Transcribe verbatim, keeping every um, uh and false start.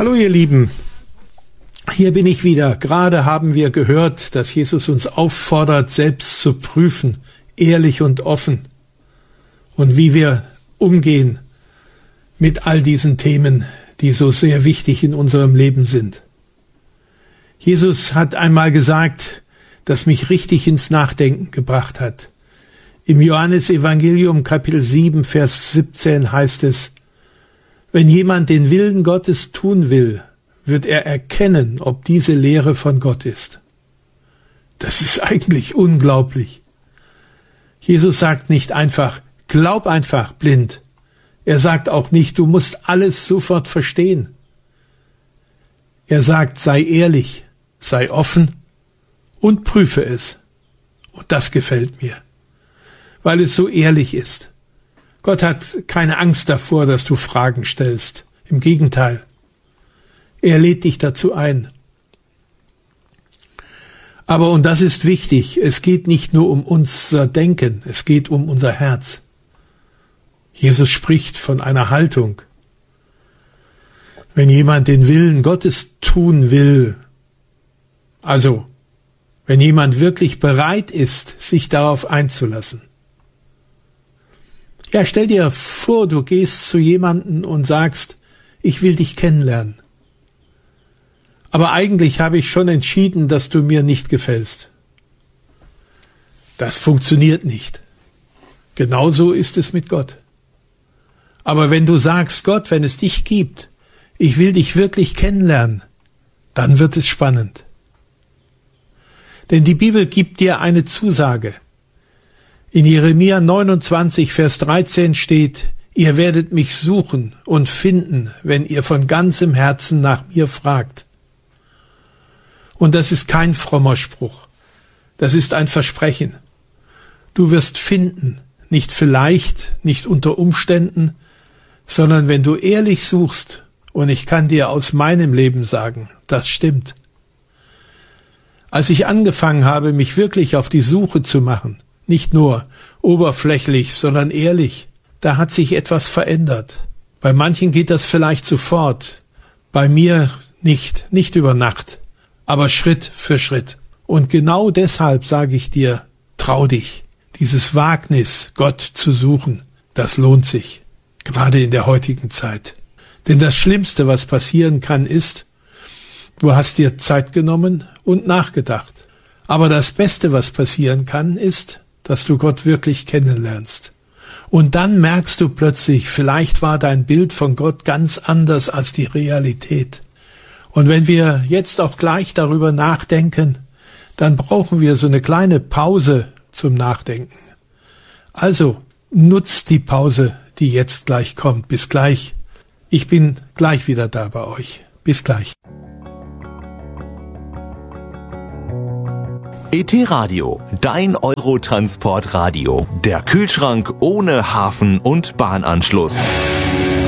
Hallo ihr Lieben, hier bin ich wieder. Gerade haben wir gehört, dass Jesus uns auffordert, selbst zu prüfen, ehrlich und offen, und wie wir umgehen mit all diesen Themen, die so sehr wichtig in unserem Leben sind. Jesus hat einmal gesagt, das mich richtig ins Nachdenken gebracht hat. Im Johannesevangelium Kapitel sieben, Vers siebzehn heißt es: Wenn jemand den Willen Gottes tun will, wird er erkennen, ob diese Lehre von Gott ist. Das ist eigentlich unglaublich. Jesus sagt nicht einfach, glaub einfach blind. Er sagt auch nicht, du musst alles sofort verstehen. Er sagt, sei ehrlich, sei offen und prüfe es. Und das gefällt mir, weil es so ehrlich ist. Gott hat keine Angst davor, dass du Fragen stellst. Im Gegenteil, er lädt dich dazu ein. Aber, und das ist wichtig, es geht nicht nur um unser Denken, es geht um unser Herz. Jesus spricht von einer Haltung. Wenn jemand den Willen Gottes tun will, also wenn jemand wirklich bereit ist, sich darauf einzulassen. Ja, stell dir vor, du gehst zu jemandem und sagst, ich will dich kennenlernen. Aber eigentlich habe ich schon entschieden, dass du mir nicht gefällst. Das funktioniert nicht. Genauso ist es mit Gott. Aber wenn du sagst, Gott, wenn es dich gibt, ich will dich wirklich kennenlernen, dann wird es spannend. Denn die Bibel gibt dir eine Zusage. In Jeremia neunundzwanzig, Vers dreizehn steht, ihr werdet mich suchen und finden, wenn ihr von ganzem Herzen nach mir fragt. Und das ist kein frommer Spruch. Das ist ein Versprechen. Du wirst finden, nicht vielleicht, nicht unter Umständen, sondern wenn du ehrlich suchst, und ich kann dir aus meinem Leben sagen, das stimmt. Als ich angefangen habe, mich wirklich auf die Suche zu machen, nicht nur oberflächlich, sondern ehrlich, da hat sich etwas verändert. Bei manchen geht das vielleicht sofort, bei mir nicht, nicht über Nacht, aber Schritt für Schritt. Und genau deshalb sage ich dir, trau dich, dieses Wagnis, Gott zu suchen, das lohnt sich, gerade in der heutigen Zeit. Denn das Schlimmste, was passieren kann, ist, du hast dir Zeit genommen und nachgedacht. Aber das Beste, was passieren kann, ist, dass du Gott wirklich kennenlernst. Und dann merkst du plötzlich, vielleicht war dein Bild von Gott ganz anders als die Realität. Und wenn wir jetzt auch gleich darüber nachdenken, dann brauchen wir so eine kleine Pause zum Nachdenken. Also, nutzt die Pause, die jetzt gleich kommt. Bis gleich. Ich bin gleich wieder da bei euch. Bis gleich. E T Radio, dein Eurotransportradio. Der Kühlschrank ohne Hafen- und Bahnanschluss.